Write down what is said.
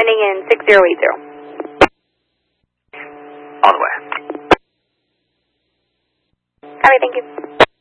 ending in 6080. On the way. Copy, thank you.